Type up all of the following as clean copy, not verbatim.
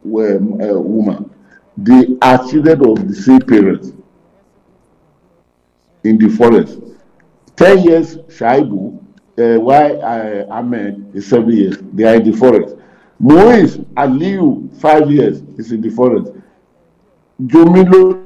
woman. They are children of the same parents in the forest. 10 years Shaibu, while Ahmed is 7 years. They are in the forest. Moise Aliu, 5 years, is in the forest. Jomilu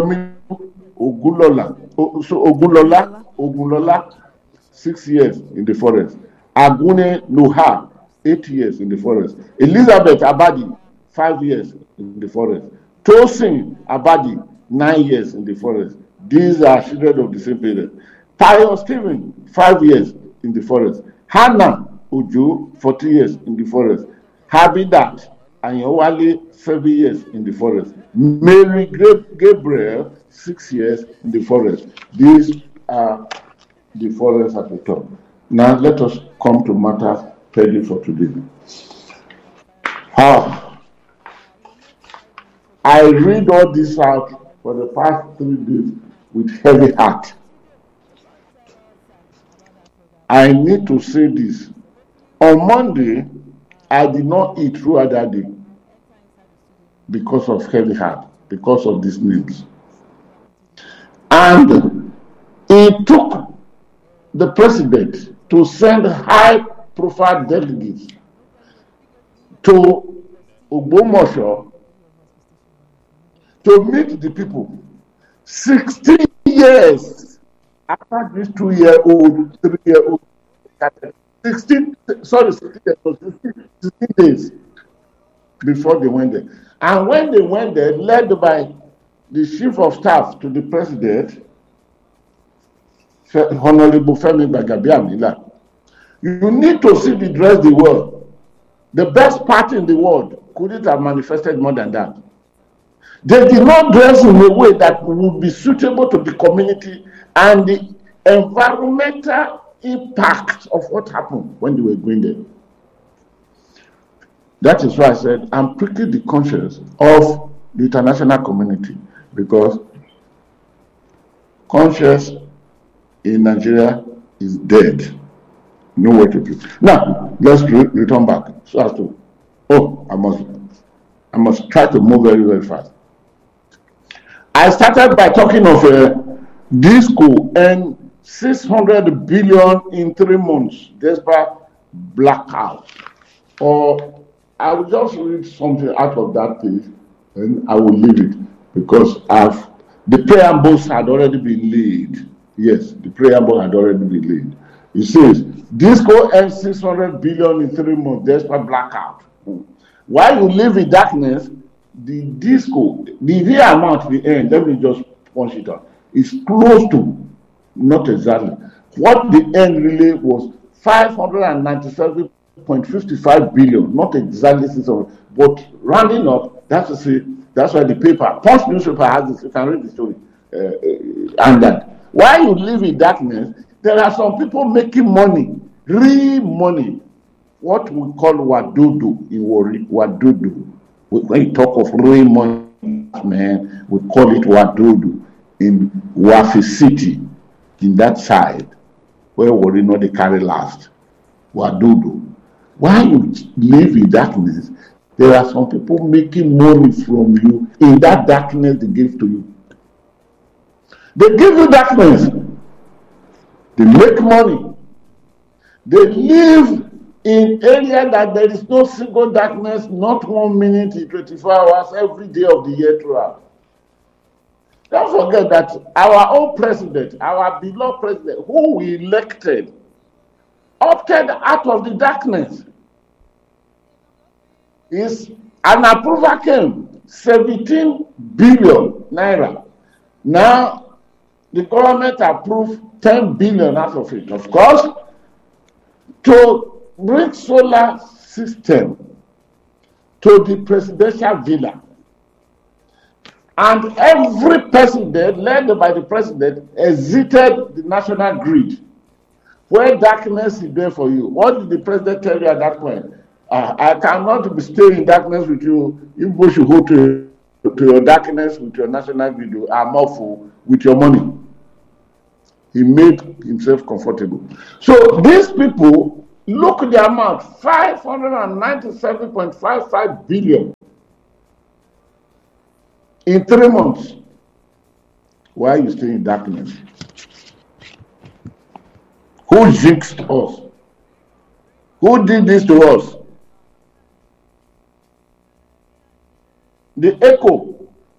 Ogunlola, 6 years in the forest. Agune Luha, 8 years in the forest. Elizabeth Abadi, 5 years in the forest. Tosin Abadi, 9 years in the forest. These are children of the same parents. Tayo Stephen, 5 years in the forest. Hannah Uju, 40 years in the forest. Habidat Anyawale, 7 years in the forest. Mary Gabriel, 6 years in the forest. These are the forests at the top. Now let us come to matters ready for today. I read all this out for the past 3 days with heavy heart. I need to say this. On Monday, I did not eat throughout that day because of heavy heart, because of these names. And it took the president to send high-profile delegates to Ogbomosho to meet the people. 16 years after this 2-year-old, 3-year-old, 16 days before they went there. And when they went there, led by the chief of staff to the president, Honorable Femi Gbagabamila, you need to see the dress they wore. The best party in the world couldn't have manifested more than that. They did not dress in a way that would be suitable to the community and the environmental impact of what happened when they were going there. That is why I said I'm pricking the conscience of the international community, because conscience in Nigeria is dead. No way to do. Now let's return back so as to. I must try to move very, very fast. I started by talking of Disco and 600 billion in 3 months, despite blackout. Or I will just read something out of that page and I will leave it, because the preambles had already been laid. Yes, the preamble had already been laid. It says, Disco earns 600 billion in 3 months, despite blackout. While you live in darkness, the Disco, the real amount we earn, let me just punch it out, is close to, not exactly, what the end really was 597.55 billion, not exactly 600, but rounding up, that's why the paper, Punch newspaper has this, you can read the story, and that. While you live in darkness, there are some people making money, real money, what we call wadudu in Warri, wadudu. When you talk of real money, man, we call it wadudu in Wafi City, in that side, where Warri not they carry last. Wadudu. While you live in darkness, there are some people making money from you in that darkness they give to you. They give you darkness. They make money. They live in area that there is no single darkness, not 1 minute in 24 hours every day of the year throughout. Don't forget that our own president, our beloved president, who we elected, opted out of the darkness. An approval came, 17 billion naira. Now, the government approved 10 billion out of it. Of course, to bring solar system to the presidential villa. And every president, led by the president, exited the national grid. Where darkness is there for you. What did the president tell you at that point? I cannot be staying in darkness with you. You should go to your darkness with your national grid. I'm awful with your money. He made himself comfortable. So these people, look at the amount, 597.55 billion. in 3 months. Why are you staying in darkness? Who jinxed us? Who did this to us? The ECCO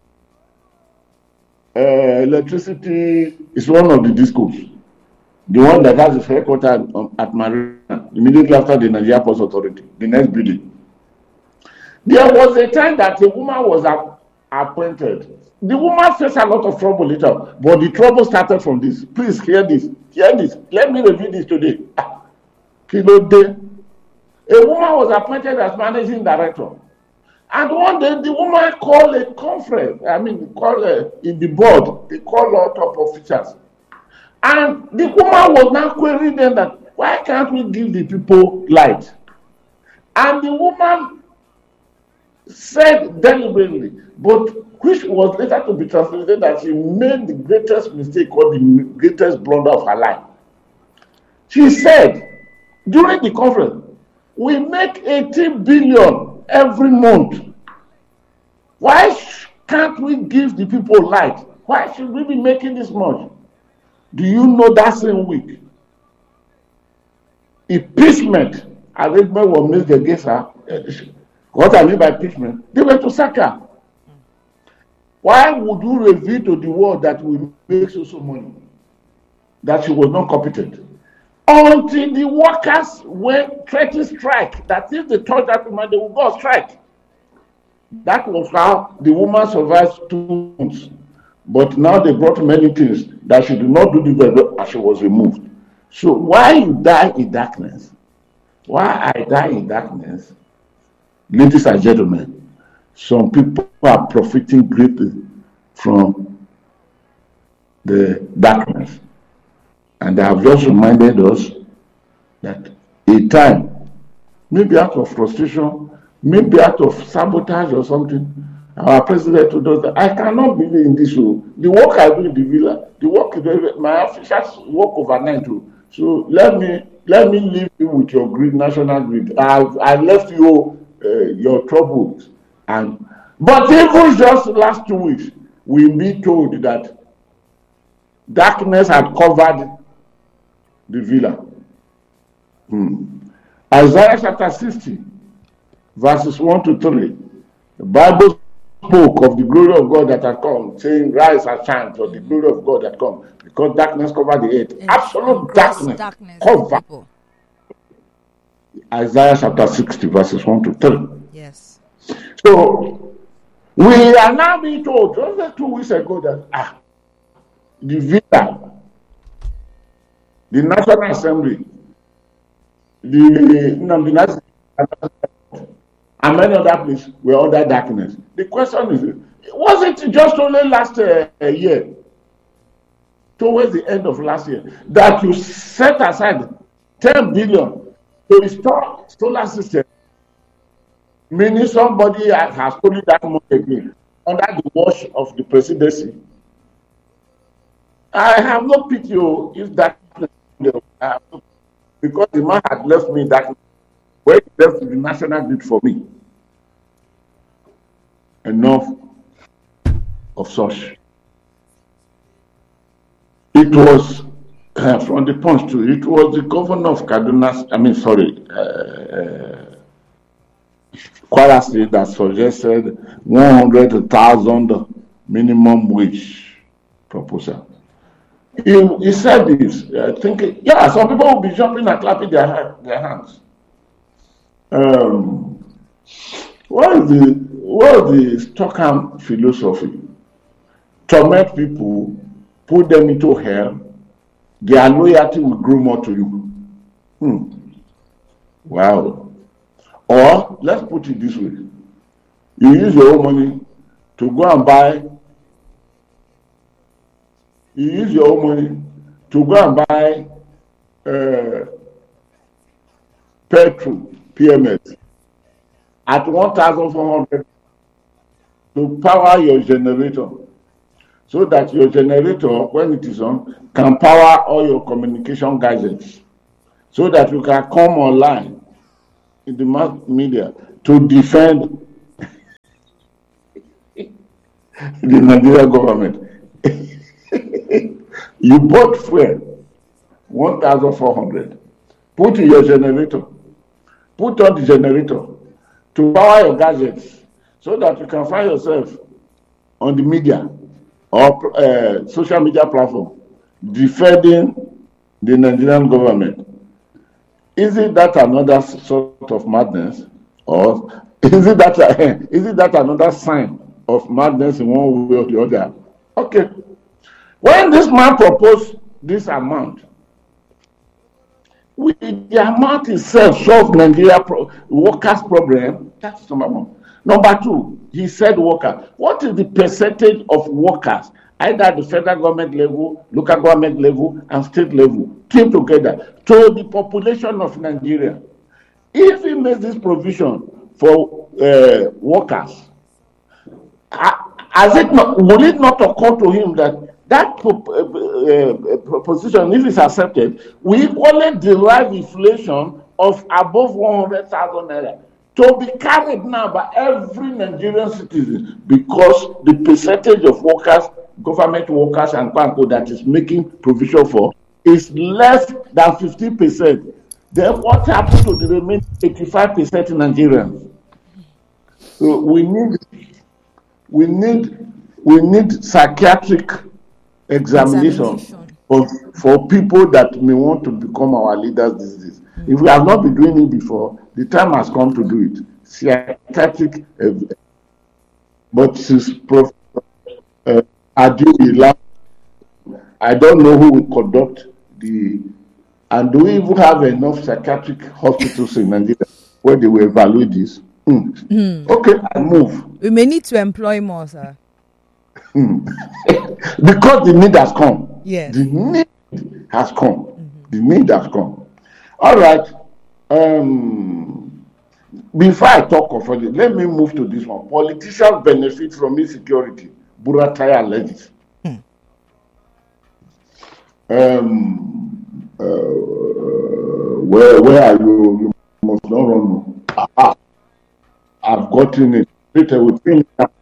electricity is one of the discos. The one that has its headquarters at Marina, immediately after the Nigeria Ports Authority, the next building. There was a time that a woman was appointed. The woman faced a lot of trouble later, but the trouble started from this. Please hear this. Hear this. Let me review this today. Kilo day. A woman was appointed as managing director. And one day, the woman called a conference. In the board, they called all top officials. And the woman was now querying them that, why can't we give the people light? And the woman said deliberately, but which was later to be translated that she made the greatest mistake or the greatest blunder of her life. She said, during the conference, we make 18 billion every month. Why can't we give the people light? Why should we be making this much? Do you know that same week, impeachment arrangement was made against her? What I mean by impeachment, they went to sack her. Why would you reveal to the world that we make so money? That she was not competent. Until the workers went threatening strike, that if they touch that woman, they will go on strike. That was how the woman survived 2 months. But now they brought many things that she did not do the job as she was removed. So why you die in darkness? Why I die in darkness? Ladies and gentlemen, some people are profiting greatly from the darkness. And they have just reminded us that a time, maybe out of frustration, maybe out of sabotage or something, our president told us that I cannot believe in this. The work I do in the villa, the work my officials work overnight too. So let me leave you with your grid, national grid. I left you your troubles, but even just the last 2 weeks, we've been told that darkness had covered the villa. Isaiah chapter 60, verses 1 to 3. The Bible spoke of the glory of God that had come, saying, rise and shine, for the glory of God had come, because darkness covered the earth. Absolute darkness covered. Isaiah chapter 60, verses 1 to 3. Yes. So, we are now being told, just 2 weeks ago, that the villa, the National Assembly, the National and many other places were under darkness. The question is, was it just only last year, towards the end of last year, that you set aside 10 billion to install solar system, meaning somebody has stolen that money again under the watch of the presidency? I have no pity if that, because the man had left me that where he left the national grid for me. Enough of such. It was from the Punch too. It was the governor of Kaduna, Kwara State, that suggested 100,000 minimum wage proposal. He said this, thinking, yeah, some people will be jumping and clapping their hands. What is the Stockholm philosophy? Torment people, put them into hell, their loyalty will grow more to you. Wow. Or, let's put it this way. You use your own money to go and buy, petrol, PMS, at 1,400 to power your generator, so that your generator, when it is on, can power all your communication gadgets, so that you can come online in the mass media to defend the Nigerian government. You bought fuel, 1,400. Put in your generator. Put on the generator to power your gadgets so that you can find yourself on the media or social media platform defending the Nigerian government. Is it that another sort of madness, or is it that another sign of madness in one way or the other? Okay. When this man proposed this amount, with the amount itself solve Nigeria workers' problem, that's number one. Number two, he said worker. What is the percentage of workers, either the federal government level, local government level, and state level, came together to the population of Nigeria? If he makes this provision for workers, will it not occur to him that proposition, if it's accepted, will equally derive inflation of above 100,000 naira to be carried now by every Nigerian citizen, because the percentage of workers, government workers and banco that is making provision for is less than 50%. Then what happens to the remaining 85% in Nigerians? So we need psychiatric examination for people that may want to become our leaders these days. If we have not been doing it before, the time has come to do it. Psychiatric, but since Professor Adu, I don't know who will conduct and do we even have enough psychiatric hospitals in Nigeria where they will evaluate this? Okay, I move. We may need to employ more, sir. Because the need has come. Yes. The need has come. The need has come. All right. Before I talk of it, let me move to this one. Politicians benefit from insecurity. Buratai alleges. Where are you? You must not run. I've gotten it. Peter with me.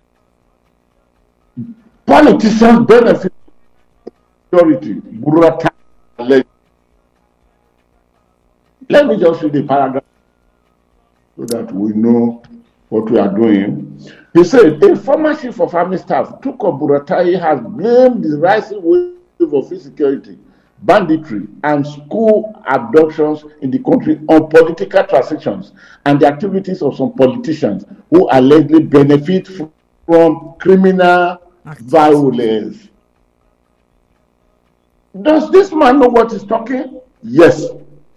Politicians benefit from insecurity. Buratai alleges. Let me just read the paragraph so that we know what we are doing. He said, a former chief of army staff, Tukur Buratai, has blamed the rising wave of insecurity, banditry, and school abductions in the country on political transactions and the activities of some politicians who allegedly benefit from criminal violence. Does this man know what he's talking? Yes.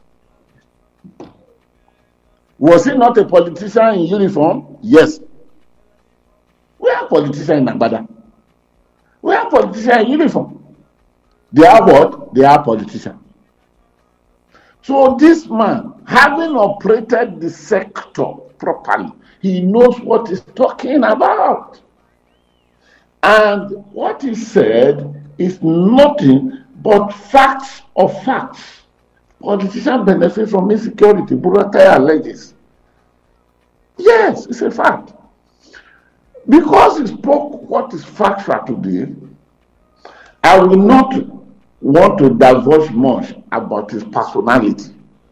Was he not a politician in uniform? Yes. We are politicians in Agbada. We are politicians in uniform. They are what? They are politicians. So this man, having operated the sector properly, he knows what he's talking about. And what he said is nothing but facts of facts. Politicians benefit from insecurity. Buratai alleges. Yes, it's a fact. Because he spoke what is factual today, I will not want to divulge much about his personality.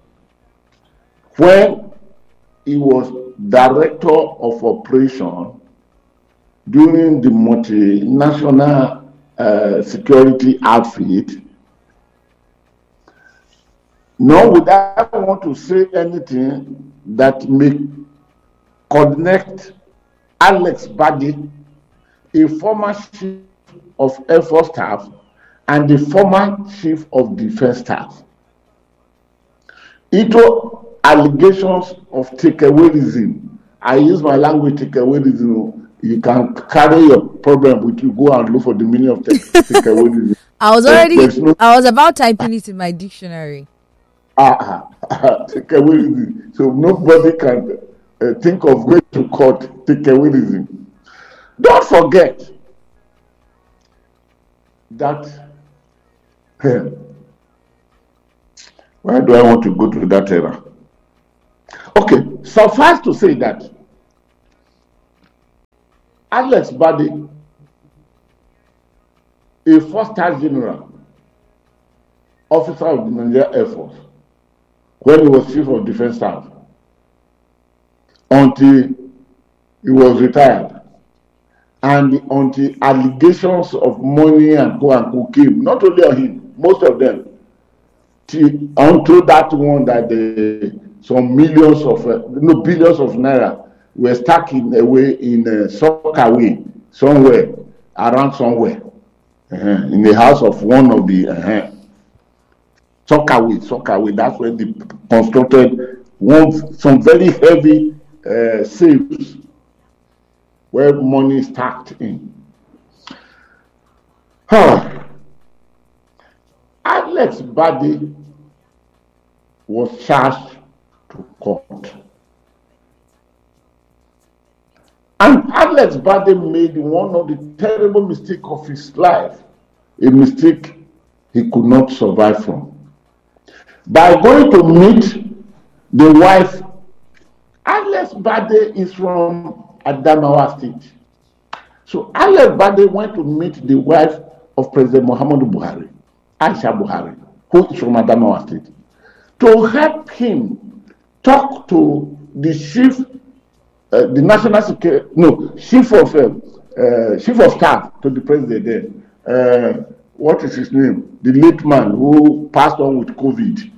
When he was director of operation during the multinational security outfit, nor would I want to say anything that may connect Alex Badi, a former chief of Air Force staff and the former chief of defense staff, into allegations of takeawaysism. I use my language, takeawaysism. You can carry your problem with you. Go and look for the meaning of takeawaysism. I was about typing it in my dictionary. Takeawaysism. So nobody can think of way to court takeawaysism. Don't forget that. Why do I want to go to that era? Okay, suffice to say that Alex Badi a four-star general, officer of the Nigerian Air Force, when he was chief of defense staff, until he was retired, and until allegations of money and co came, not only on him, most of them, until that one that some millions of, billions of naira were stuck away in Sockaway, somewhere, around somewhere, in the house of one of the, Sockaway, that's where they constructed some very heavy safes where money is stacked in. Alex Bade was charged to court. And Alex Bade made one of the terrible mistakes of his life, a mistake he could not survive from. By going to meet the wife, Alex Bade is from Adamawa State. So Alex Bade went to meet the wife of President Muhammadu Buhari, Aisha Buhari, who is from Adamawa State, to help him talk to the chief, the national security, chief of staff to the president there. What is his name? The late man who passed on with COVID.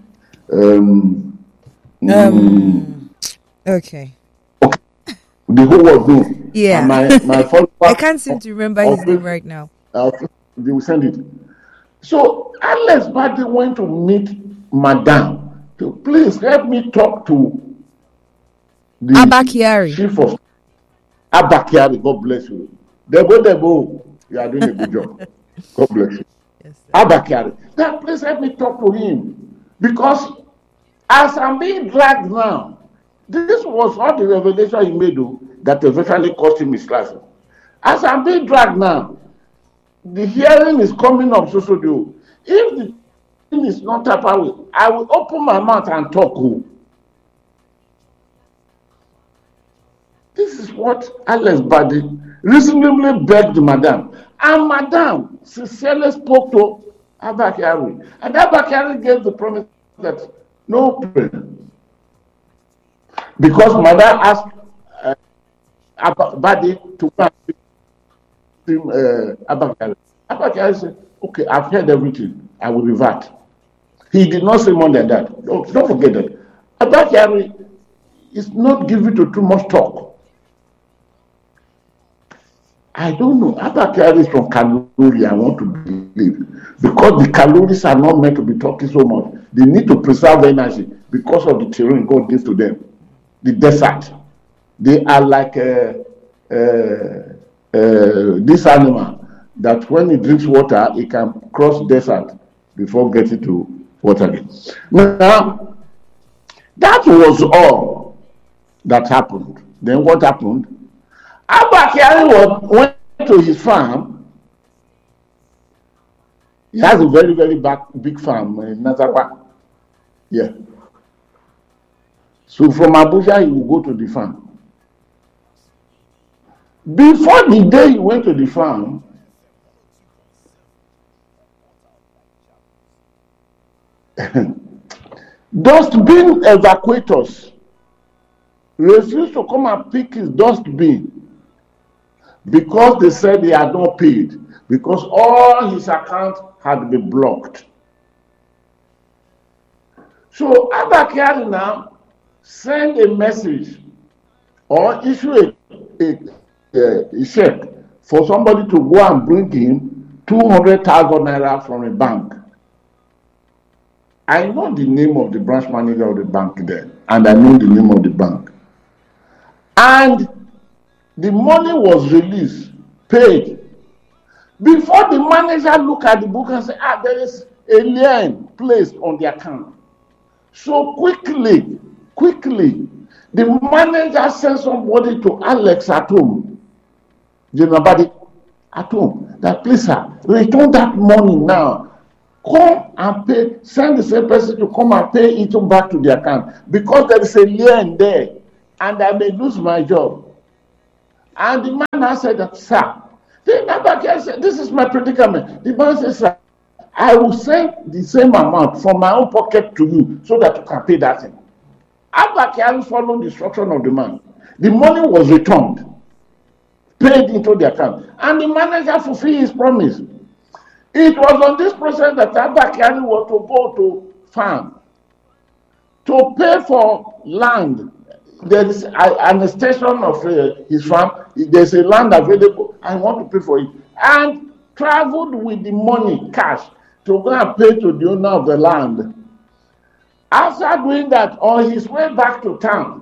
Okay. The whole world knows. Yeah. My follower, I can't seem to remember his name right now. They will send it. So Alex Bade went to meet Madame to please help me talk to the Abba Kyari. chief of Abba Kyari. God bless you. Debo, you are doing a good job. God bless you. Yes, sir. Abba Kyari. Now please help me talk to him, because as I'm being dragged now, this was all the revelation he made that eventually cost him his life. As I'm being dragged now, the hearing is coming up so. If the thing is not tampered with, I will open my mouth and talk. This is what Alex Bade reasonably begged Madame. And Madame sincerely spoke to Abba Kyari. And Abba Kyari gave the promise that no problem. Because Madame asked Abba Bade to go and meet Abba Kyari. Abba Kyari said, okay, I've heard everything. I will revert. He did not say more than that. Don't forget that. Abba Kyari is not given to too much talk. I don't know. Abba Kyari is from Kaluri, I want to believe. Because the Kaluris are not meant to be talking so much. They need to preserve energy because of the terrain God gives to them. The desert. They are like this animal that when it drinks water, it can cross desert before getting to water again. Now, that was all that happened. Then what happened? Abba Kyari went to his farm. He has a very, very big farm in Nazapa. Yeah. So from Abuja, he will go to the farm. Before the day he went to the farm, dustbin evacuators refused to come and pick his dustbin because they said he had not paid, because all his accounts had been blocked. So Abba Kyari now send a message or issue a check for somebody to go and bring him 200,000 naira from a bank. I know the name of the branch manager of the bank there, and I know the name of the bank. And the money was released, paid. Before the manager look at the book and say, there is a lien placed on the account. So quickly, the manager sent somebody to Alex at home, General Bade at home, that please sir, return that money now. Come and pay, send the same person to come and pay it back to the account, because there is a lien there and I may lose my job. And the man said that, sir, Then Abba said, this is my predicament. The man says, sir, I will send the same amount from my own pocket to you so that you can pay that thing. Abba Kyari followed the instruction of the man. The money was returned, paid into the account, and the manager fulfilled his promise. It was on this process that Abba Kyari was to go to farm to pay for land. There is an extension of his farm. There's a land available. I want to pay for it. And traveled with the money, cash, to go and pay to the owner of the land. After doing that, on his way back to town,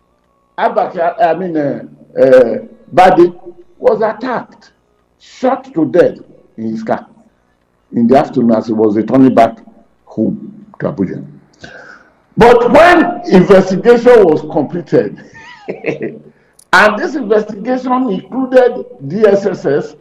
Badi was attacked, shot to death in his car in the afternoon as he was returning back home to Abuja. But when investigation was completed, and this investigation included DSSS,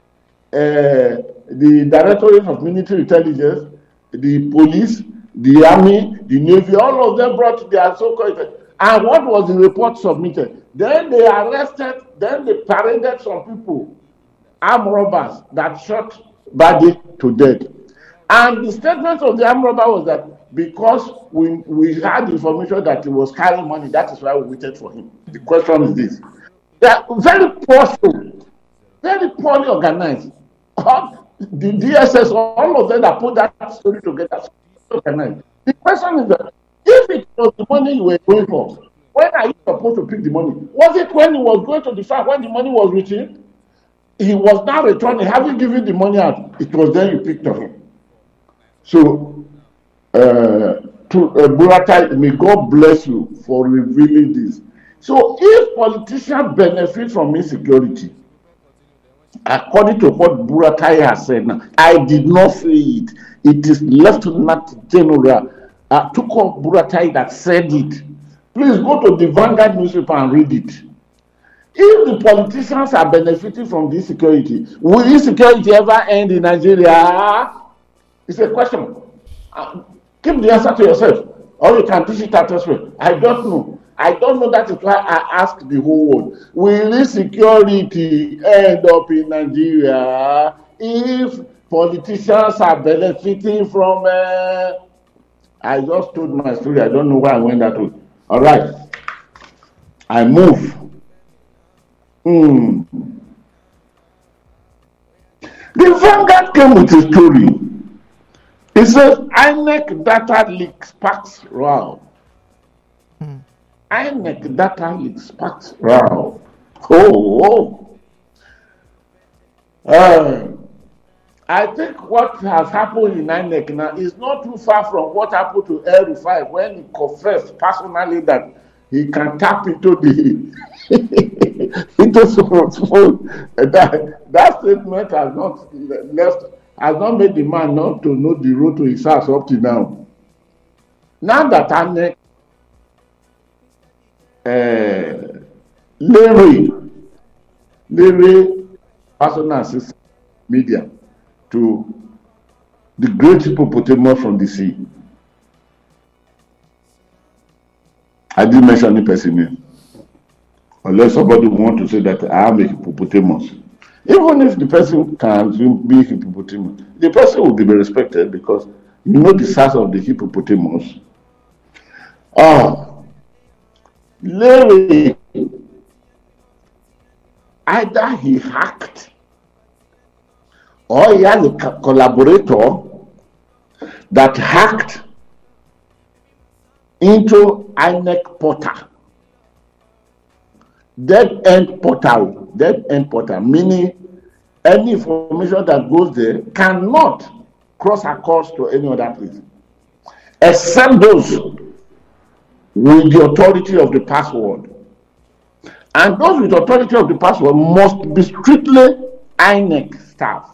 the Directorate of Military Intelligence, the police, the army, the navy, all of them brought their so-called, and what was the report submitted? Then they arrested, then they paraded some people, armed robbers that shot Badi to death. And the statement of the armed robber was that because we had information that he was carrying money, that is why we waited for him. The question is this. They are very poor show, very poorly organized. The DSS, all of them that put that story together, organized. The question is that if it was the money you were going for, when are you supposed to pick the money? Was it when he was going to the farm, when the money was reaching? He was now returning, having given the money out. It was then you picked on him. So, Buratai, may God bless you for revealing this. So, if politicians benefit from insecurity, according to what Buratai has said now, I did not say it. It is Lieutenant General Tuko Buratai that said it. Please go to the Vanguard newspaper and read it. If the politicians are benefiting from this security, will insecurity ever end in Nigeria? It's a question. Keep the answer to yourself, or you can dish it out elsewhere. I don't know. I don't know. That is why I ask the whole world: will insecurity end up in Nigeria if politicians are benefiting from? I just told my story. I don't know why I went that way. All right, I move. The Vanguard came with a story. It says INEC data leak sparks row. INEC data leak sparks row. I think what has happened in INEC now is not too far from what happened to El-Rufai when he confessed personally that he can tap into the into someone's phone. That statement has not made the man not to know the road to his house up to now. Now that INEC Larry personal assistant media to the great hippopotamus from the sea. I didn't mention any person name. Unless somebody want to say that I am a hippopotamus. Even if the person can be a hippopotamus, the person will be respected because you know the size of the hippopotamus. Larry, either he hacked or he had a collaborator that hacked into INEC portal. Dead end portal, meaning any information that goes there cannot cross across to any other place, except those with the authority of the password. And those with authority of the password must be strictly INEC staff.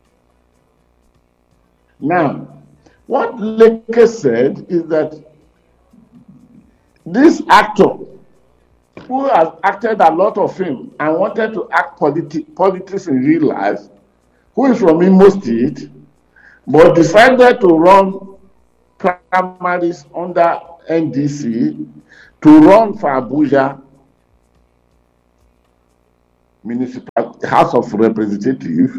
Now, what Leke said is that this actor who has acted a lot of film and wanted to act politics in real life, who is from Imo State, but decided to run primaries under NDC to run for Abuja, municipal House of Representatives,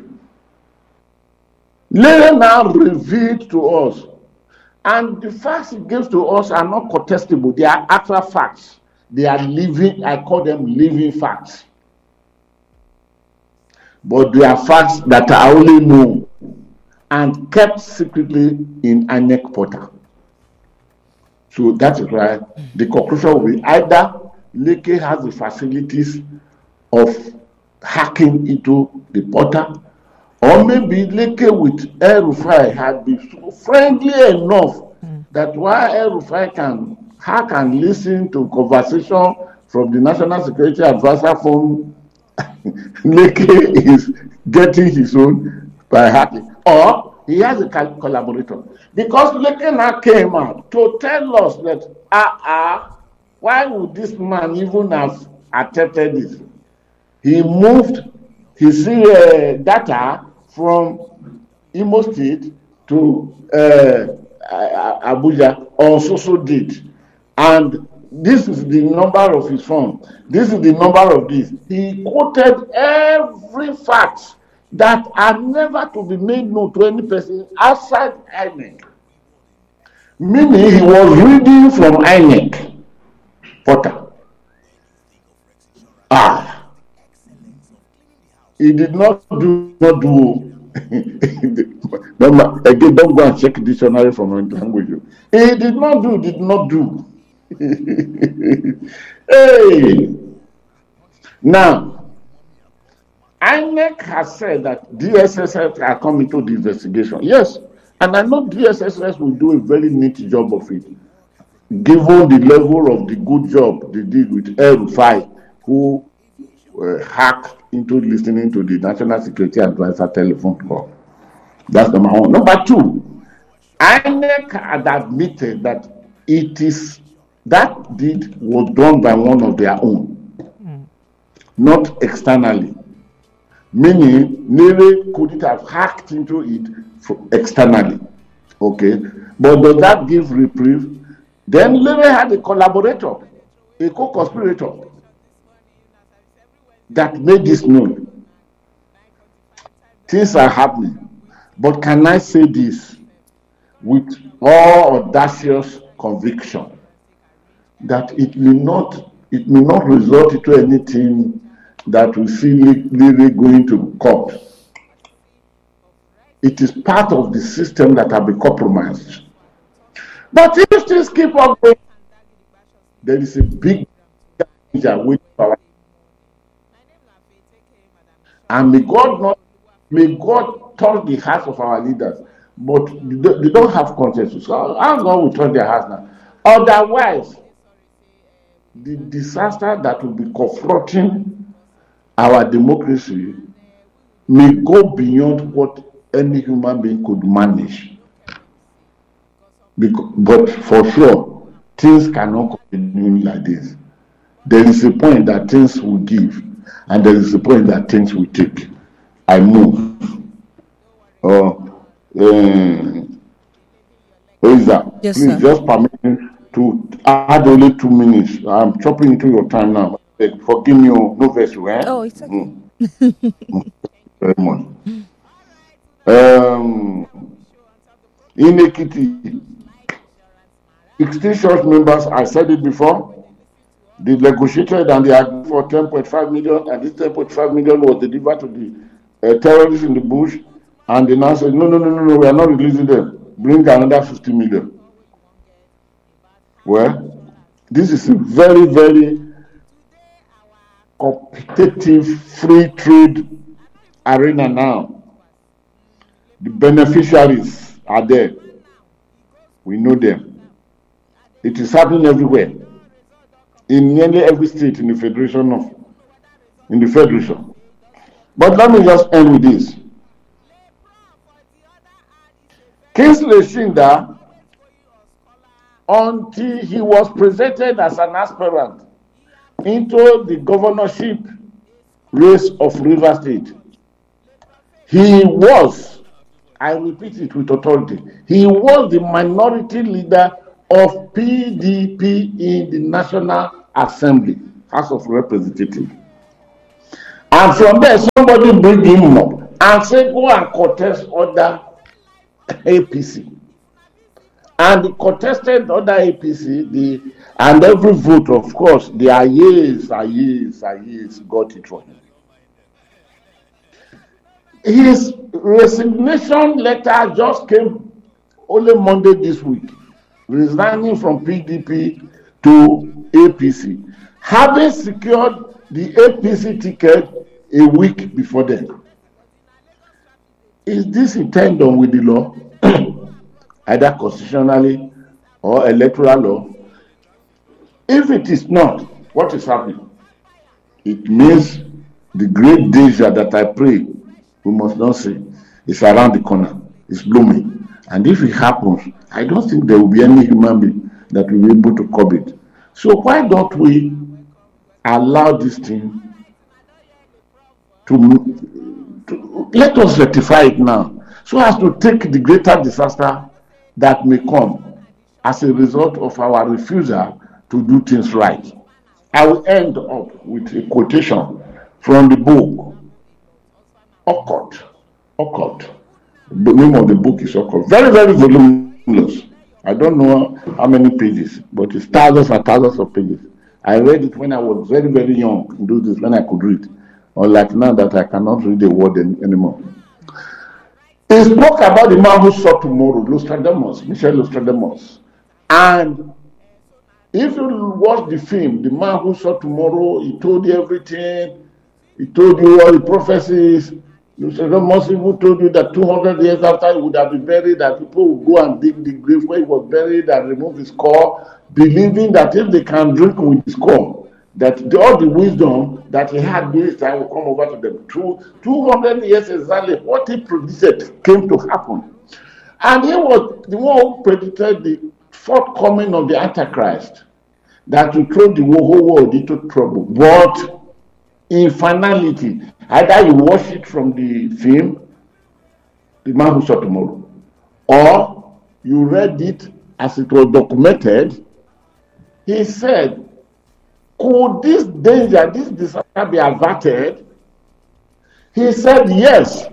later now revealed to us, and the facts it gives to us are not contestable. They are actual facts. They are living, I call them living facts. But they are facts that are only known and kept secretly in INEC portal. So that is why the conclusion will be either Leke has the facilities of hacking into the portal, or maybe Leke with El-Rufai had been so friendly enough that while El-Rufai can hack and listen to conversation from the National Security Advisor phone, Leke is getting his own by hacking. Or he has a collaborator. Because Leke now came out to tell us that, why would this man even have attempted this? He moved his data from Imo State to Abuja, also did. And this is the number of his phone. This is the number of this. He quoted every fact that are never to be made known to any person outside INEC. Meaning he was reading from INEC portal. He did not do. Again, don't go and check dictionary from my language. He did not do. Hey! Now, INEC has said that DSSS are coming to the investigation. Yes, and I know DSSS will do a very neat job of it, given the level of the good job they did with El-Rufai, who hacked into listening to the National Security Advisor telephone call. That's number one. Number two, INEC had admitted that that deed was done by one of their own, not externally. Meaning, Nere couldn't have hacked into it externally. Okay? But does that give reprieve? Then Nere had a collaborator, a co-conspirator, that made this known. Things are happening. But can I say this with all audacious conviction, that it may not result into anything that we see really going to court. It is part of the system that have been compromised. But if things keep on going, there is a big danger waiting for us. And may God touch the hearts of our leaders, but they don't have consensus. So how God will touch their hearts now? Otherwise, the disaster that will be confronting our democracy may go beyond what any human being could manage. But for sure, things cannot continue like this. There is a point that things will give, and there is a point that things will take. I move. Isa, Yes, please sir. just permit me to add only 2 minutes. I'm chopping into your time now. Forgive me, no verse, eh? Oh, it's okay. Very much. In Ekiti, 16 church members, I said it before, they negotiated and they agreed for 10.5 million, and this 10.5 million was delivered to the terrorists in the bush, and they now said, no, we are not releasing them. Bring another 50 million. Well, this is a very, very competitive free trade arena now. The beneficiaries are there. We know them. It is happening everywhere. In nearly every state in the federation. But let me just end with this. Kingsley Shinda, until he was presented as an aspirant into the governorship race of Rivers State, he was, I repeat it with authority, he was the minority leader of PDP in the National Assembly, House of Representatives. And from there, somebody bring him up and say, go and contest other APC. And the contested other APC, and every vote, of course, their years got it for him. His resignation letter just came only Monday this week, resigning from PDP to APC, having secured the APC ticket a week before then. Is this in tandem with the law, either constitutionally or electoral law? If it is not, what is happening? It means the great danger that I pray we must not see is around the corner, it's blooming. And if it happens, I don't think there will be any human being that will be able to curb it. So why don't we allow this thing to let us rectify it now, so as to take the greater disaster that may come as a result of our refusal to do things right. I will end up with a quotation from the book Occult. The name of the book is Occult. Very, very voluminous. I don't know how many pages, but it's thousands and thousands of pages. I read it when I was very, very young, do this when I could read. Unlike now that I cannot read a word anymore. He spoke about the man who saw tomorrow, Michel Nostradamus. And if you watch the film, the man who saw tomorrow, he told you everything. He told you all the prophecies. Nostradamus even told you that 200 years after he would have been buried, that people would go and dig the grave where he was buried and remove his skull, believing that if they can drink with his skull, that all the wisdom that he had during his time will come over to them. 200 years exactly, what he predicted came to happen. And he was the one who predicted the forthcoming of the Antichrist, that will throw the whole world into trouble. But in finality, either you watch it from the film, The Man Who Saw Tomorrow, or you read it as it was documented. He said, could this danger, this disaster be averted? He said, yes.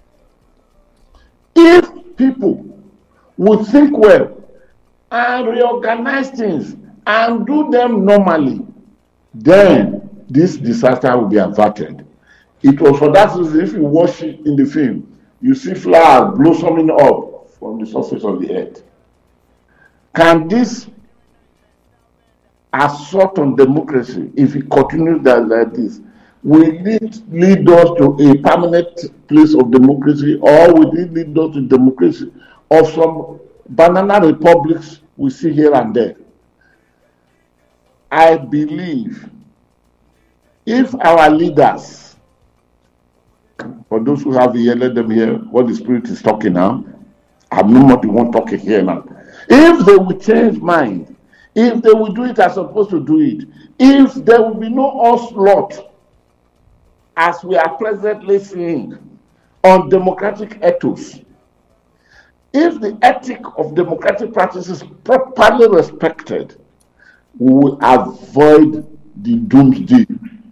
If people would think well and reorganize things and do them normally, then this disaster will be averted. It was for that reason, if you watch it in the film, you see flowers blossoming up from the surface of the earth. Can this assault on democracy, if it continues like this, will it lead us to a permanent place of democracy, or will it lead us to democracy of some banana republics we see here and there? I believe if our leaders, for those who have here, let them hear what the Spirit is talking now. I'm not the one talking here now. If they will change mind, if they will do it as supposed to do it, if there will be no onslaught as we are presently seeing on democratic ethos, if the ethic of democratic practices is properly respected, we will avoid the doomsday.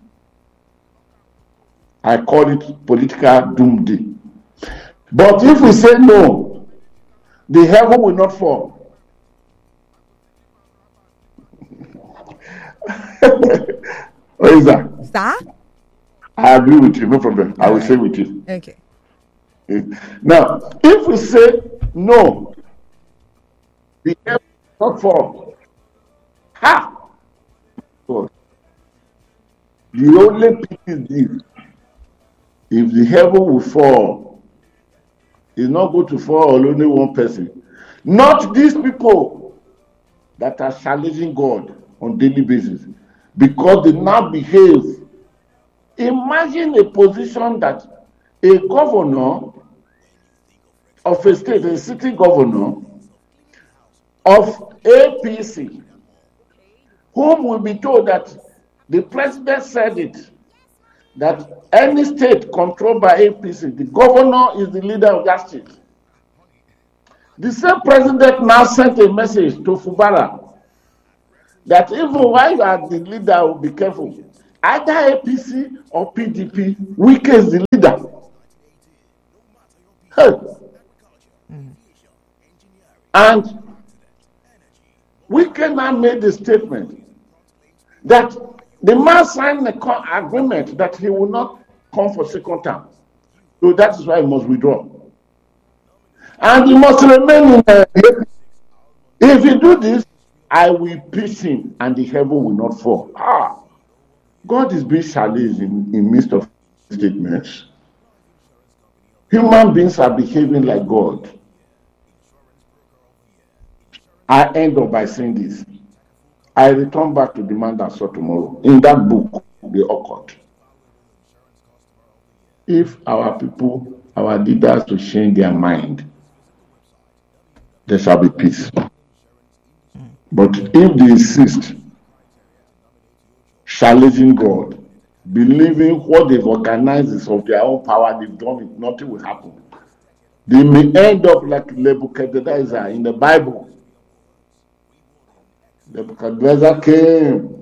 I call it political doomsday. But if we say no, the heaven will not fall. What is that? Sir? I agree with you, no problem. I will say with you. Okay. Now, if we say no, the heaven will not fall. Ha! So, the only thing is this: if the heaven will fall, it's not going to fall on only one person. Not these people that are challenging God on daily basis, because they now behave. Imagine a position that a governor of a state, a city governor of APC, whom will be told that the president said it, that any state controlled by APC, the governor is the leader of that state. The same president now sent a message to Fubara that even while you are the leader, be careful. Either APC or PDP, Wike is the leader. Hey. And Wike now made the statement that the man signed an agreement that he will not come for second term. So that is why he must withdraw. And he must remain in the If you do this, I will peace him and the heaven will not fall. God is being challenged in midst of statements. Human beings are behaving like God. I end up by saying this. I return back to the man that saw tomorrow. In that book, The Occult. If our people, our leaders to change their mind, there shall be peace. But if they insist, challenging God, believing what they've organized is of their own power, they've done it, nothing will happen. They may end up like Nebuchadnezzar in the Bible. Nebuchadnezzar came.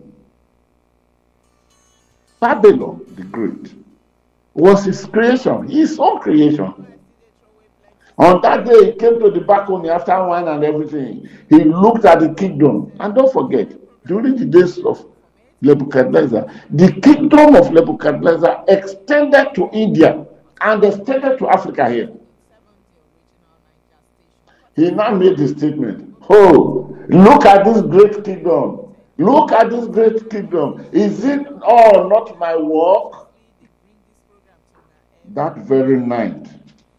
Babylon the Great was his creation, his own creation. On that day, he came to the balcony after wine and everything. He looked at the kingdom. And don't forget, during the days of Nebuchadnezzar, the kingdom of Nebuchadnezzar extended to India and extended to Africa here. He now made the statement, look at this great kingdom. Look at this great kingdom. Is it all not my work? That very night,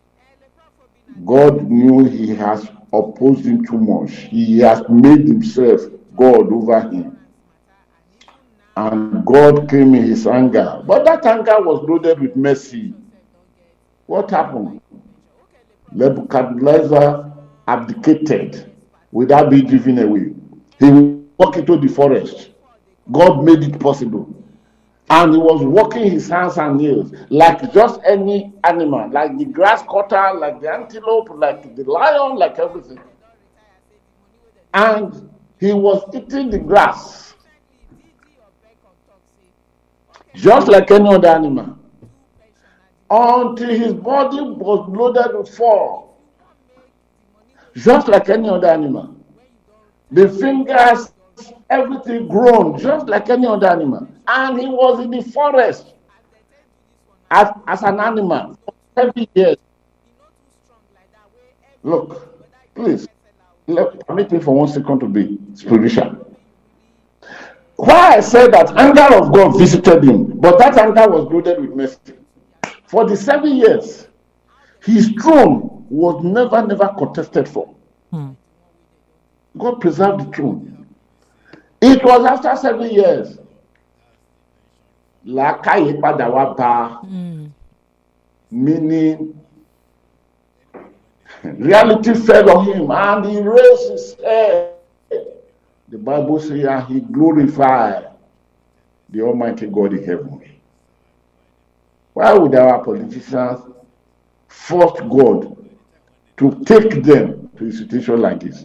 God knew he has opposed him too much. He has made himself God over him. And God came in his anger. But that anger was loaded with mercy. What happened? Nebuchadnezzar abdicated without being driven away. He walked into the forest. God made it possible. And he was walking his hands and nails like just any animal, like the grass cutter, like the antelope, like the lion, like everything. And he was eating the grass just like any other animal until his body was loaded with fur, just like any other animal. The fingers, everything grown just like any other animal. And he was in the forest as an animal for 7 years. Look, please, permit me for 1 second to be spiritual. Why I said that anger of God visited him, but that anger was loaded with mercy. For the 7 years, his throne was never contested for. God preserved the throne. It was after 7 years. Meaning reality fell on him and he raised his head. The Bible says he glorified the Almighty God in heaven. Why would our politicians force God to take them to a situation like this?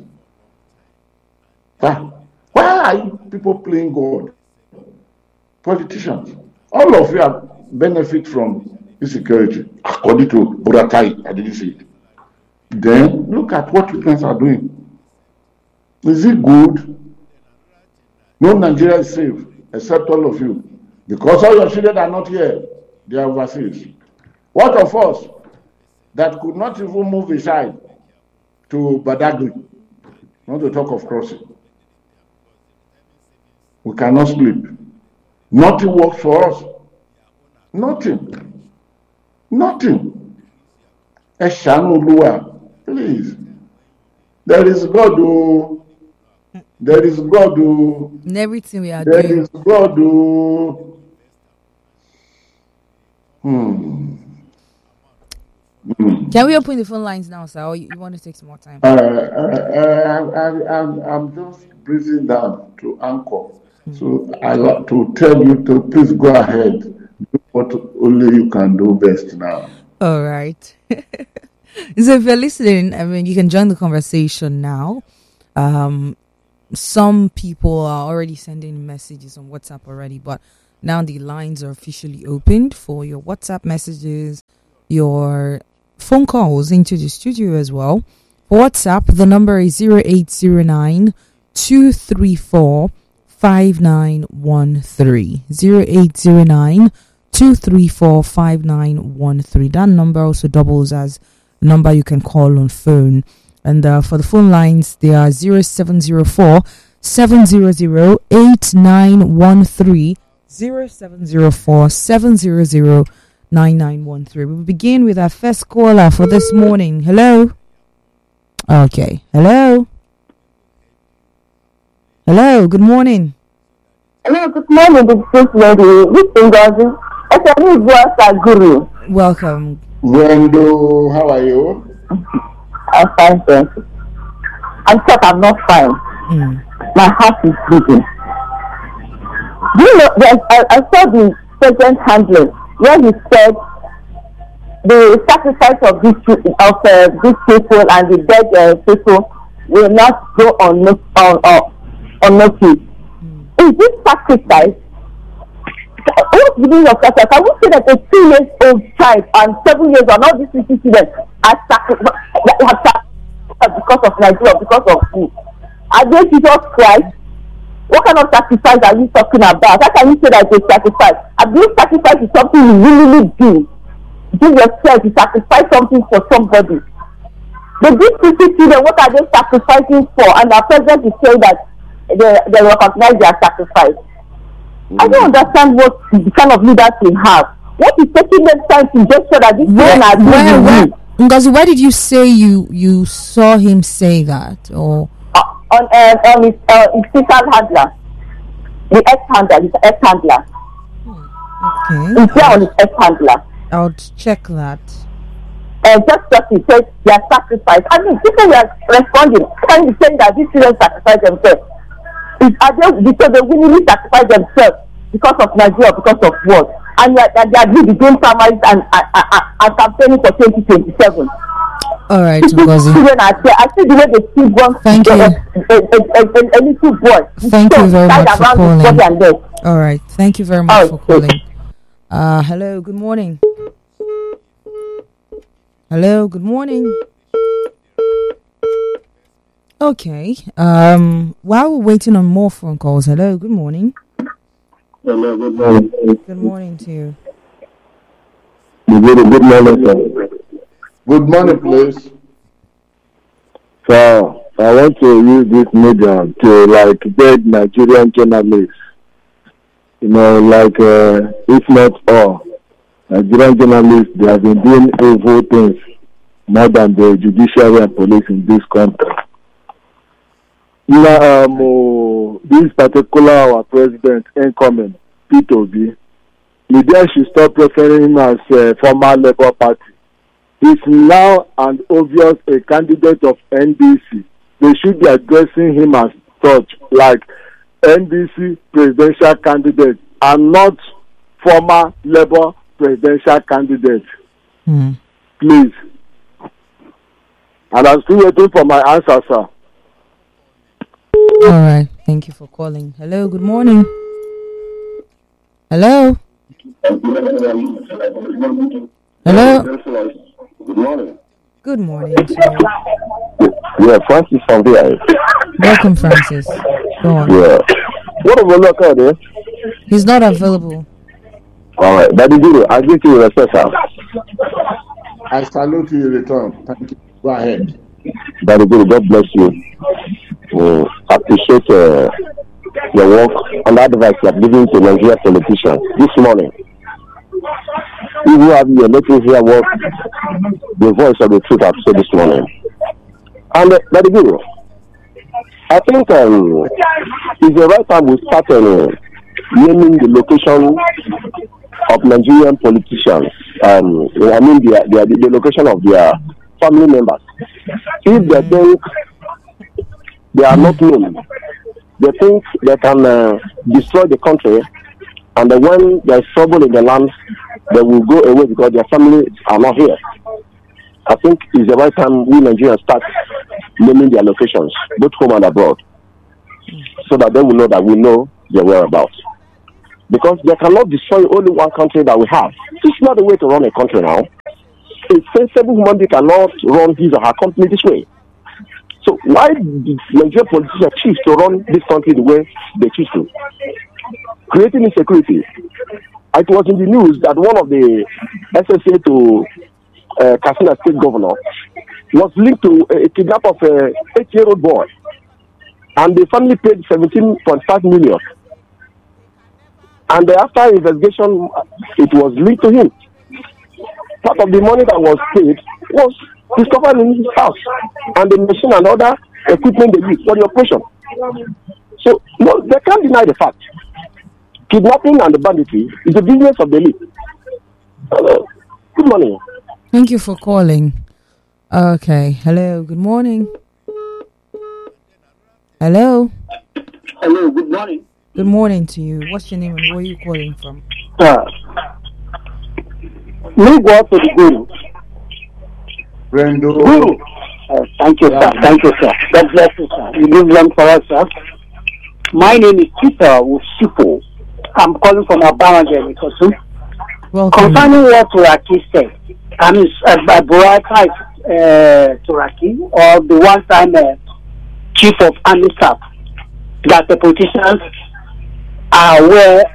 Why are you people playing God? Politicians, all of you have benefit from insecurity, according to Buratai. I didn't see it. Then look at what you guys are doing. Is it good? No Nigeria is safe, except all of you. Because all your children are not here, they are overseas. What of us that could not even move aside to Badagry, not to talk of crossing? We cannot sleep. Nothing works for us. Nothing. Please. There is God who. There is God who. In everything we are There doing. is God who. Can we open the phone lines now, sir? Or you want to take some more time? I'm just breathing down to anchor. So I like to tell you to please go ahead. Do what only you can do best now. All right. So if you're listening, I mean, you can join the conversation now. Some people are already sending messages on WhatsApp already, but Now the lines are officially opened for your WhatsApp messages, your phone calls into the studio as well. For WhatsApp, the number is 0809 234 5913. 0809 234 5913. That number also doubles as a number you can call on phone. And for the phone lines, they are 0704 700 8913. 0704 700 9913. We'll begin with our first caller for this morning. Hello. Okay. Hello. Hello. Good morning. Hello. Good morning. This is lady. This is Ngozi. Guru. Welcome. Wendo, how are you? I'm fine, thank you. I'm sure I'm not fine. My heart is beating. Do you know, I saw the president handling where he said the sacrifice of these people and the dead people will not go unnoticed. Is this sacrifice? What's the meaning of sacrifice? I would say that a 2-year-old child and 7 years old, all these little children are sacrificed because of Nigeria, because of food. Are they Jesus Christ? What kind of sacrifice are you talking about? How can you say that it's a sacrifice? I believe sacrifice is something you really do. Give yourself, you sacrifice something for somebody. But these children, what are they sacrificing for? And our president is saying that they recognize their sacrifice. I don't understand what the kind of leaders we have. What is taking them time to just show that these children are doing? Ngozi, where did you say you saw him say that? Or on his fiscal handler, the ex-handler, his ex-handler. Okay. He's there on his ex-handler. I'll check that. Just he says they are sacrificed. I mean, people are responding. Can you say that these children sacrifice themselves? Are they because they willingly sacrifice themselves because of Nigeria, because of what? And they are doing primaries and campaigning for 2027. All right, Ngozi. Children are there. I see the way they see one. Thank you. A little boy. Thank you very much for calling. All right. Thank you very much for calling. Hello. Good morning. Hello. Good morning. Okay. While we're waiting on more phone calls, hello. Good morning. Hello. Good morning. Good morning to you. Good morning, sir. Good morning, please. So I want to use this medium to beg Nigerian journalists. If not all, Nigerian journalists, they have been doing evil things more than the judiciary and police in this country. This particular our president incoming, Peter Obi, Lydia should stop referring him as former Labour Party. He's now an obvious a candidate of NDC. They should be addressing him as such, like NDC presidential candidate and not former Labour presidential candidate. Please. And I'm still waiting for my answer, sir. All right. Thank you for calling. Hello. Good morning. Hello. Hello. Good morning. Good morning. Yeah, Francis from there. Welcome, Francis. Go on. Yeah. What about look out there? He's not available. All right, Daddy Guru, I give you respect, sir. I salute you in return. Thank you. Go ahead. Daddy Guru, God bless you. Appreciate your work and the advice you have given to Nigerian politicians this morning. You who have your let me hear what the voice of the truth have said this morning. And Daddy Guru, I think it's the right time we start naming the location of Nigerian politicians. I mean the location of their family members. If they think they are not known, they think they can destroy the country, and when there is trouble in the land, they will go away because their families are not here. I think it's the right time we Nigerians start naming their locations, both home and abroad, so that they will know that we know their whereabouts. because they cannot destroy only one country that we have. This is not the way to run a country now. A sensible human being cannot run his or her company this way. So why did Nigerian politicians choose to run this country the way they choose to? Creating insecurity. It was in the news that one of the SSA to Katsina State governor was linked to a kidnap of an 8-year-old boy. And the family paid 17.5 million. And after investigation, it was linked to him. Part of the money that was paid was discovered in his house, and the machine and other equipment they used for the operation. So, no, they can't deny the fact. Kidnapping and the banditry is the business of the elite. Good morning. Thank you for calling. Okay. Hello. Good morning. Hello. Hello. Good morning. Good morning to you. What's your name and where are you calling from? Me go to the Guru. Brendo. Guru. Thank you, sir. Thank you, sir. God bless you, sir. You live long for us, sir. My name is Peter Wusipo. I'm calling from Abaranje, Kosu. Welcome. Concerning what Turaki said, I mean, Buraka Turaki, or the one-time chief of army staff, that the politicians are aware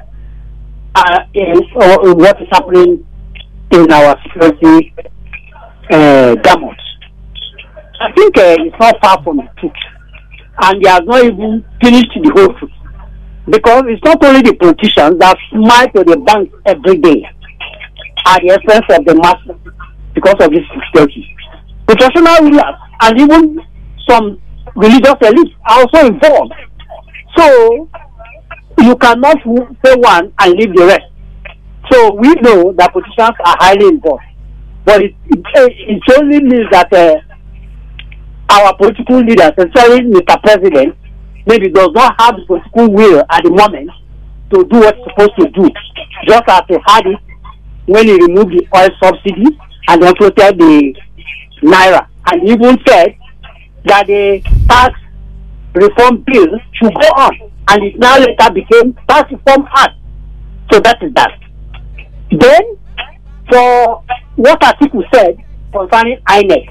of what is happening in our security gamut. I think it's not far from the truth, and they have not even finished the whole truth, because it's not only the politicians that smile to the bank every day at the expense of the masses because of this security. Professional rulers and even some religious elites are also involved. So you cannot say one and leave the rest. So we know that politicians are highly involved, but it only means that our political leaders, especially Mr. President, maybe does not have the political will at the moment to do what he's supposed to do, just as he had it when he removed the oil subsidy and then floated the naira, and even said that the tax reform bill should go on, and it now later became tax reform act. So that is that. Then, for what Atiku said concerning INEC,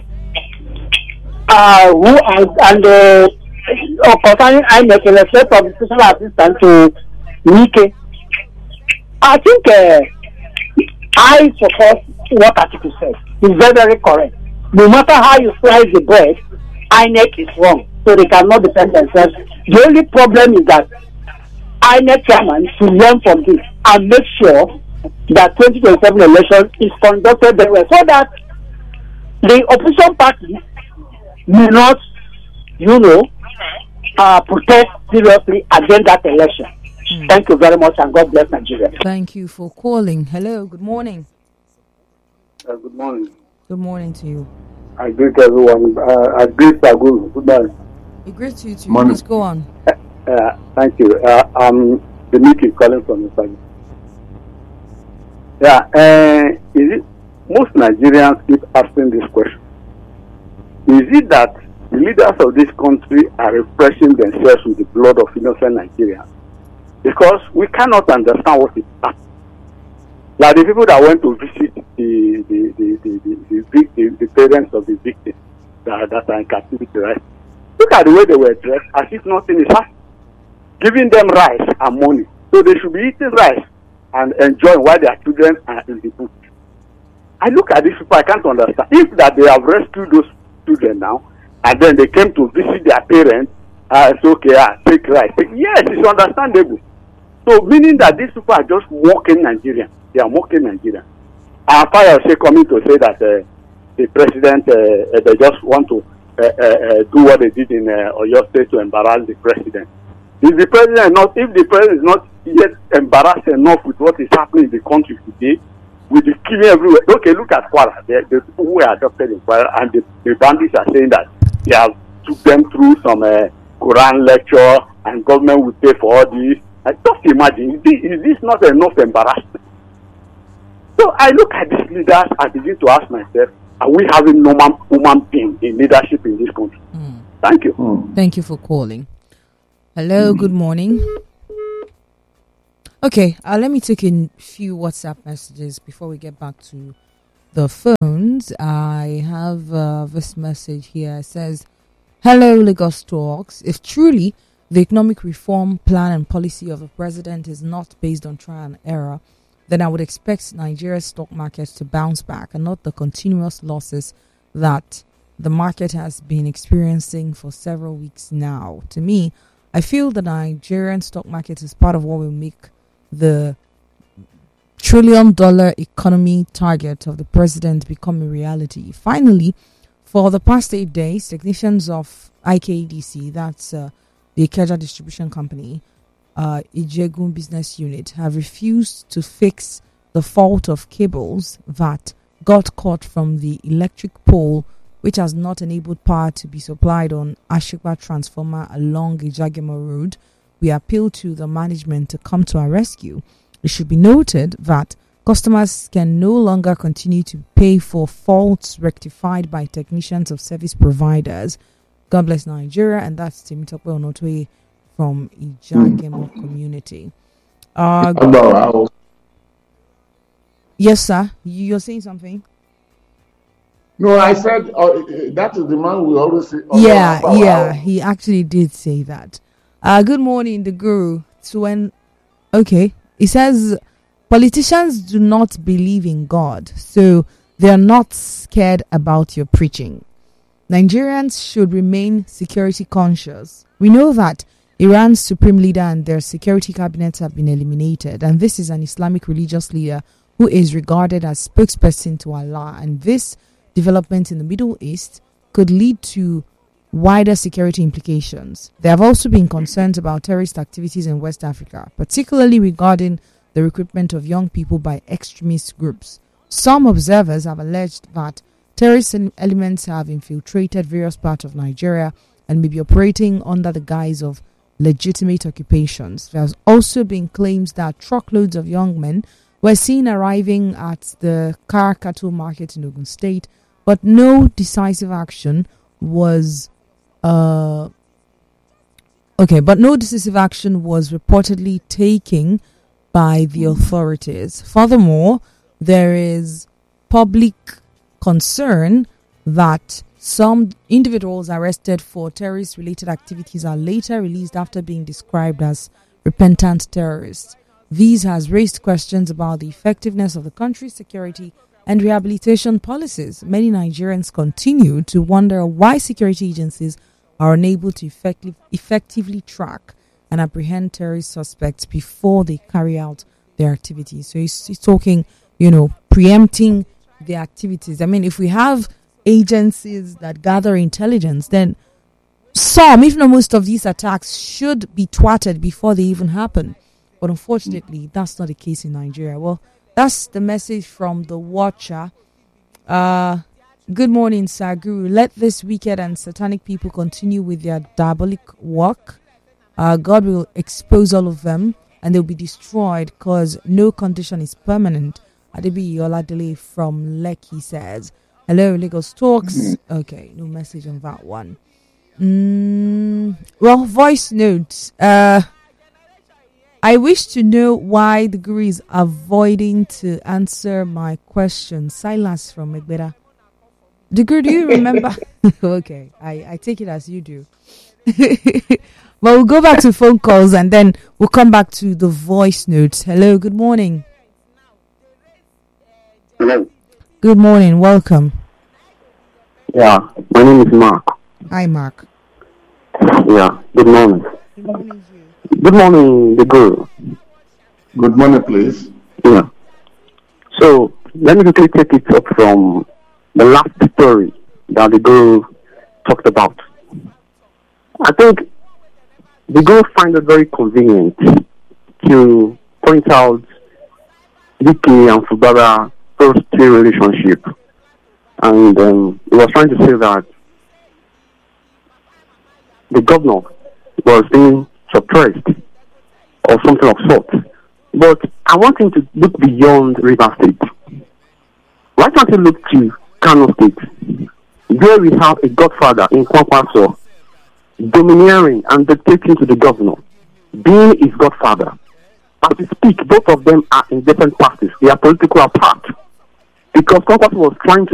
concerning INEC in respect of the special assistant to Nike, I think I support what Atiku said. It's very, very correct. No matter how you slice the bread, INEC is wrong, so they cannot defend themselves. The only problem is that INEC chairman should learn from this and make sure that 2027 election is conducted very well, so that the opposition party may not, protest seriously against that election. Thank you very much, and God bless Nigeria. Thank you for calling. Hello. Good morning. Good morning. Good morning to you. I greet everyone. I greet Saguru. Good morning. It greets you too. Morning. Please go on. Thank you. I'm Dimitri calling from Isagi. Is it most Nigerians keep asking this question? Is it that the leaders of this country are refreshing themselves with the blood of innocent Nigerians? Because we cannot understand what is happening. Like the people that went to visit the parents of the victims that are in captivity, right? Look at the way they were dressed as if nothing is happening. Giving them rice and money. So they should be eating rice and enjoying while their children are in the boot. I look at these people, I can't understand. If that they have rescued those children now, and then they came to visit their parents, it's okay, take rice. Yes, it's understandable. So meaning that these people are just mocking Nigeria. They are mocking Nigeria. And Fire coming to say that the president, they just want to do what they did in Oyo State to embarrass the president. If the president is not yet embarrassed enough with what is happening in the country today, with the killing everywhere. Okay, look at Kwara. The people who were adopted in Kwara, and the bandits are saying that they have took them through some Quran lecture, and government will pay for all this. Just imagine, is this not enough embarrassment? So I look at these leaders and begin to ask myself, are we having normal human being in leadership in this country? Thank you. Thank you for calling. Hello, good morning. Okay, let me take in a few WhatsApp messages before we get back to the phones. I have this message here. It says, "Hello, Lagos Talks. If truly the economic reform plan and policy of the president is not based on trial and error, then I would expect Nigeria's stock market to bounce back and not the continuous losses that the market has been experiencing for several weeks now. To me, I feel the Nigerian stock market is part of what will make the $1 trillion economy target of the president become a reality. Finally, for the past 8 days, technicians of IKDC, that's the Ikeja Distribution Company, Ijegun Business Unit, have refused to fix the fault of cables that got caught from the electric pole, which has not enabled power to be supplied on Ashikba transformer along Ijagema Road. We appeal to the management to come to our rescue. It should be noted that customers can no longer continue to pay for faults rectified by technicians of service providers. God bless Nigeria." And that's Temitope Onotoye from Ijagema community. Yes, sir. You're saying something? No, I said that is the man we always say. Yeah, he actually did say that. Good morning, the guru. Okay, he says politicians do not believe in God, so they are not scared about your preaching. Nigerians should remain security conscious. We know that Iran's supreme leader and their security cabinets have been eliminated, and this is an Islamic religious leader who is regarded as spokesperson to Allah, and this development in the Middle East could lead to wider security implications. There have also been concerns about terrorist activities in West Africa, particularly regarding the recruitment of young people by extremist groups. Some observers have alleged that terrorist elements have infiltrated various parts of Nigeria and may be operating under the guise of legitimate occupations. There has also been claims that truckloads of young men were seen arriving at the car cattle market in Ogun State, but no decisive action was reportedly taken by the authorities. Furthermore, there is public concern that some individuals arrested for terrorist-related activities are later released after being described as repentant terrorists. This has raised questions about the effectiveness of the country's security and rehabilitation policies. Many Nigerians continue to wonder why security agencies are unable to effectively track and apprehend terrorist suspects before they carry out their activities. So he's talking, preempting the activities. I mean, if we have agencies that gather intelligence, then some, if not most of these attacks should be thwarted before they even happen. But unfortunately, that's not the case in Nigeria. Well, that's the message from the Watcher. Good morning, Saguru. Let this wicked and satanic people continue with their diabolic work. God will expose all of them and they'll be destroyed because no condition is permanent. Adebi Yoladele from Lekki says, "Hello, Lagos Talks." Okay, no message on that one. Well, voice notes. I wish to know why the guru is avoiding to answer my question. Silas from Megbera. The guru, do you remember? Okay, I take it as you do. But we'll go back to phone calls and then we'll come back to the voice notes. Hello, good morning. Hello. Good morning, welcome. Yeah, my name is Mark. Hi, Mark. Yeah, good morning. Good morning, Good morning, the guru. Good morning, please. Yeah. So, let me quickly take it up from the last story that the guru talked about. I think the guru find it very convenient to point out Vicky and Fubara first relationship. And he was trying to say that the governor was being suppressed or something of sort. But I want him to look beyond River State. Why can't he look to Kano State, where we have a godfather in Kwankwaso domineering and dictating to the governor, being his godfather, as we speak, both of them are in different parties. They are political apart. Because Kwankwaso was trying to